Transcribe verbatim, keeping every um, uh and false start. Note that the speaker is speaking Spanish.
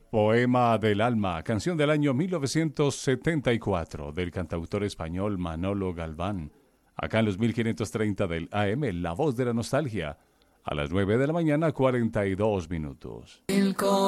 Poema del alma, canción del año mil novecientos setenta y cuatro del cantautor español Manolo Galván. Acá en los mil quinientos treinta del A M, La Voz de la Nostalgia. A las nueve de la mañana, cuarenta y dos minutos.